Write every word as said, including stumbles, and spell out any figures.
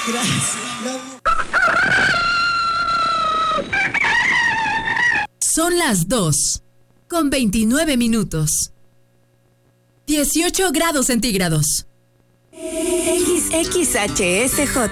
Gracias. Son las dos, con veintinueve minutos. dieciocho grados centígrados. X X H S J.